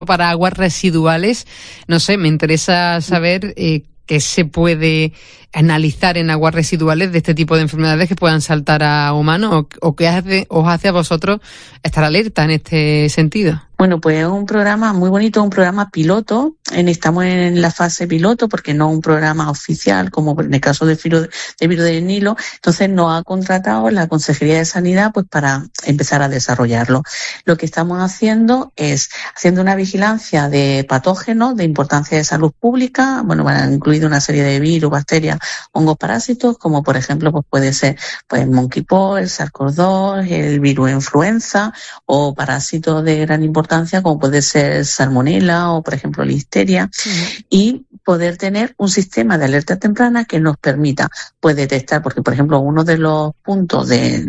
para aguas residuales. No sé, me interesa saber qué se puede analizar en aguas residuales de este tipo de enfermedades que puedan saltar a humanos, o qué os hace a vosotros estar alerta en este sentido. Bueno, pues es un programa muy bonito, un programa piloto. Estamos en la fase piloto porque no es un programa oficial, como en el caso de virus del Nilo. Entonces nos ha contratado la Consejería de Sanidad pues para empezar a desarrollarlo. Lo que estamos haciendo es haciendo una vigilancia de patógenos de importancia de salud pública. Bueno, van a incluir una serie de virus, bacterias, hongos, parásitos, como por ejemplo pues puede ser pues monkeypox, el SARS-CoV-2, el virus influenza o parásitos de gran importancia como puede ser salmonela o por ejemplo listeria, y poder tener un sistema de alerta temprana que nos permita pues detectar, porque por ejemplo uno de los puntos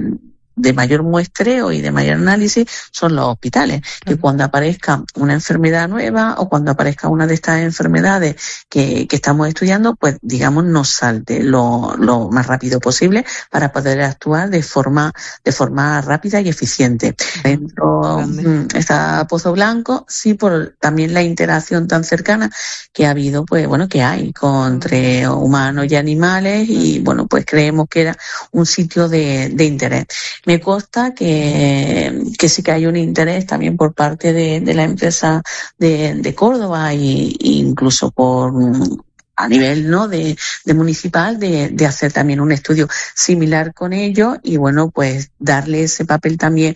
de mayor muestreo y de mayor análisis son los hospitales, que cuando aparezca una enfermedad nueva o cuando aparezca una de estas enfermedades que estamos estudiando, pues digamos nos salte lo más rápido posible para poder actuar de forma rápida y eficiente. Dentro está Pozo Blanco, sí, por también la interacción tan cercana que ha habido, pues bueno, que hay entre humanos y animales, y bueno, pues creemos que era un sitio de interés. Me consta que sí que hay un interés también por parte de la empresa de Córdoba e incluso por a nivel de municipal de hacer también un estudio similar con ellos, y bueno, pues darle ese papel también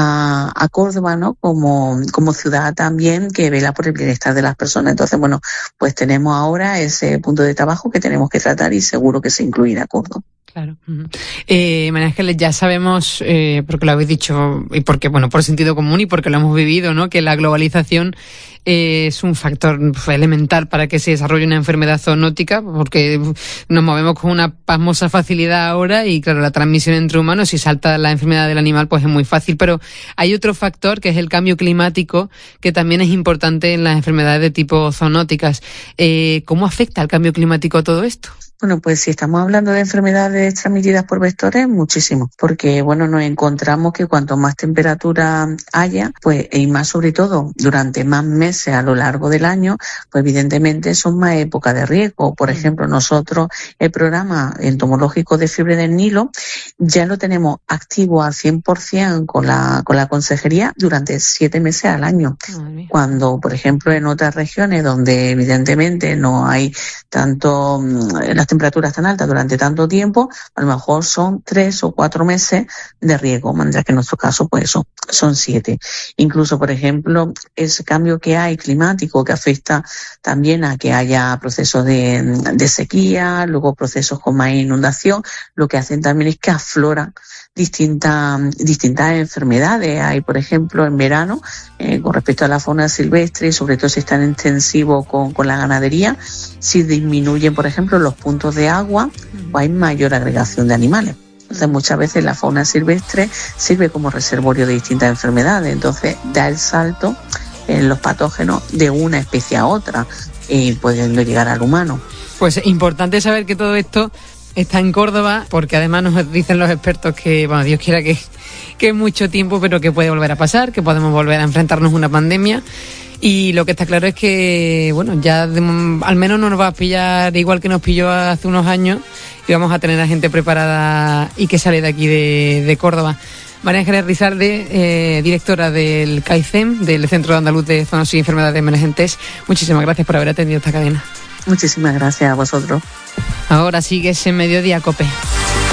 a Córdoba, ¿no? Como ciudad también que vela por el bienestar de las personas. Entonces, bueno, pues tenemos ahora ese punto de trabajo que tenemos que tratar y seguro que se incluirá Córdoba. Claro. María Ángeles, ya sabemos, porque lo habéis dicho, y porque, bueno, por sentido común y porque lo hemos vivido, ¿no?, que la globalización es un factor elemental para que se desarrolle una enfermedad zoonótica, porque nos movemos con una pasmosa facilidad ahora y, claro, la transmisión entre humanos, si salta la enfermedad del animal, pues es muy fácil. Pero hay otro factor, que es el cambio climático, que también es importante en las enfermedades de tipo zoonóticas. ¿Cómo afecta el cambio climático a todo esto? Bueno, pues si estamos hablando de enfermedades transmitidas por vectores, muchísimo, porque bueno, nos encontramos que cuanto más temperatura haya, pues y más sobre todo durante más meses a lo largo del año, pues evidentemente son más épocas de riesgo. Por ejemplo, nosotros el programa entomológico de fiebre del Nilo ya lo tenemos activo al 100% con la consejería durante 7 meses al año. Cuando, por ejemplo, en otras regiones donde evidentemente no hay tanto las temperaturas tan altas durante tanto tiempo, a lo mejor son 3 o 4 meses de riesgo, mientras que en nuestro caso pues son 7. Incluso, por ejemplo, ese cambio que hay climático que afecta también a que haya procesos de sequía, luego procesos con más inundación, lo que hacen también es que afloran distintas enfermedades. Hay, por ejemplo, en verano, con respecto a la fauna silvestre, sobre todo si están intensivos con la ganadería, si disminuyen, por ejemplo, los puntos de agua, pues hay mayor agregación de animales. Entonces, muchas veces la fauna silvestre sirve como reservorio de distintas enfermedades. Entonces, da el salto en los patógenos de una especie a otra, pudiendo llegar al humano. Pues es importante saber que todo esto está en Córdoba, porque además nos dicen los expertos que, bueno, Dios quiera que es mucho tiempo, pero que puede volver a pasar, que podemos volver a enfrentarnos a una pandemia. Y lo que está claro es que, bueno, ya al menos no nos va a pillar igual que nos pilló hace unos años, y vamos a tener a gente preparada y que sale de aquí de Córdoba. María Ángeles Rizarde, directora del CAICEM, del Centro Andaluz de Zoonosis y Enfermedades Emergentes, muchísimas gracias por haber atendido esta cadena. Muchísimas gracias a vosotros. Ahora sigues en Mediodía COPE.